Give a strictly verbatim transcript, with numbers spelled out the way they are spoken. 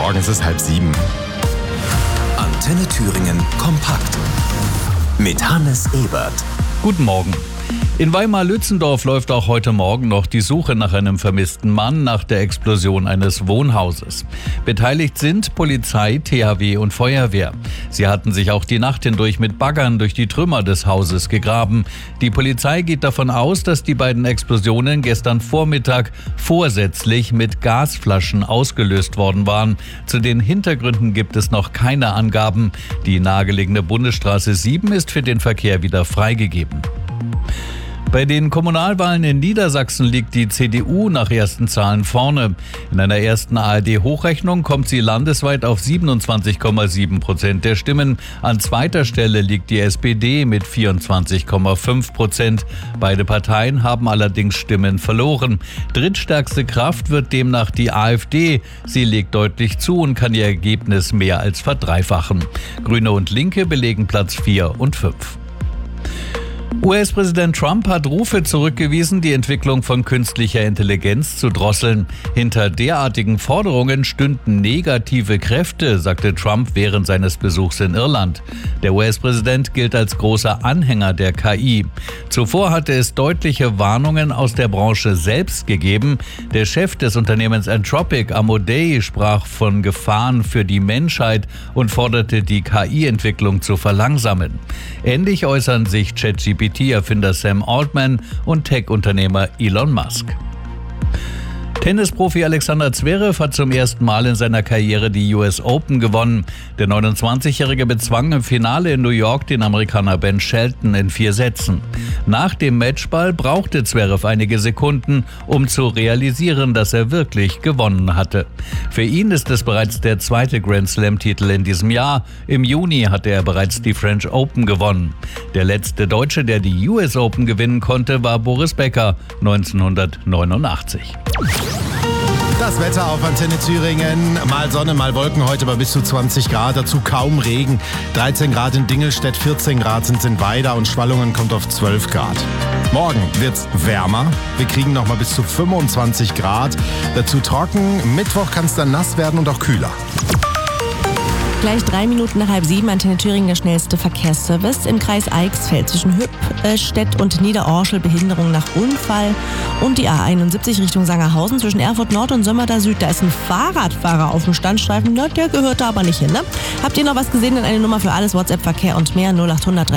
Morgen, es ist halb sieben. Antenne Thüringen kompakt mit Hannes Ebert. Guten Morgen. In Weimar-Lützendorf läuft auch heute Morgen noch die Suche nach einem vermissten Mann nach der Explosion eines Wohnhauses. Beteiligt sind Polizei, T H W und Feuerwehr. Sie hatten sich auch die Nacht hindurch mit Baggern durch die Trümmer des Hauses gegraben. Die Polizei geht davon aus, dass die beiden Explosionen gestern Vormittag vorsätzlich mit Gasflaschen ausgelöst worden waren. Zu den Hintergründen gibt es noch keine Angaben. Die nahegelegene Bundesstraße sieben ist für den Verkehr wieder freigegeben. Bei den Kommunalwahlen in Niedersachsen liegt die C D U nach ersten Zahlen vorne. In einer ersten A R D-Hochrechnung kommt sie landesweit auf siebenundzwanzig Komma sieben Prozent der Stimmen. An zweiter Stelle liegt die S P D mit vierundzwanzig Komma fünf Prozent. Beide Parteien haben allerdings Stimmen verloren. Drittstärkste Kraft wird demnach die A f D. Sie legt deutlich zu und kann ihr Ergebnis mehr als verdreifachen. Grüne und Linke belegen Platz vier und fünf. U S-Präsident Trump hat Rufe zurückgewiesen, die Entwicklung von künstlicher Intelligenz zu drosseln. Hinter derartigen Forderungen stünden negative Kräfte, sagte Trump während seines Besuchs in Irland. Der U S-Präsident gilt als großer Anhänger der K I. Zuvor hatte es deutliche Warnungen aus der Branche selbst gegeben. Der Chef des Unternehmens Anthropic, Amodei, sprach von Gefahren für die Menschheit und forderte, die K I-Entwicklung zu verlangsamen. Ähnlich äußern sich ChatGPT-Erfinder Sam Altman und Tech-Unternehmer Elon Musk. Tennisprofi Alexander Zverev hat zum ersten Mal in seiner Karriere die U S Open gewonnen. Der neunundzwanzigjährige bezwang im Finale in New York den Amerikaner Ben Shelton in vier Sätzen. Nach dem Matchball brauchte Zverev einige Sekunden, um zu realisieren, dass er wirklich gewonnen hatte. Für ihn ist es bereits der zweite Grand-Slam-Titel in diesem Jahr. Im Juni hatte er bereits die French Open gewonnen. Der letzte Deutsche, der die U S Open gewinnen konnte, war Boris Becker neunzehnhundertneunundachtzig. Das Wetter auf Antenne Thüringen. Mal Sonne, mal Wolken heute bei bis zu zwanzig Grad. Dazu kaum Regen. dreizehn Grad in Dingelstedt, vierzehn Grad sind es in Weida und Schwallungen kommt auf zwölf Grad. Morgen wird's wärmer. Wir kriegen noch mal bis zu fünfundzwanzig Grad. Dazu trocken. Mittwoch kann es dann nass werden und auch kühler. Gleich drei Minuten nach halb sieben, Antenne Thüringen, der schnellste Verkehrsservice. Im Kreis Eichsfeld zwischen Hüppstedt und Niederorschel Behinderung nach Unfall. Und die A einundsiebzig Richtung Sangerhausen zwischen Erfurt Nord und Sömmerda Süd. Da ist ein Fahrradfahrer auf dem Standstreifen. Na, der gehört da aber nicht hin, ne? Habt ihr noch was gesehen? Dann eine Nummer für alles, WhatsApp, Verkehr und mehr. null acht hundert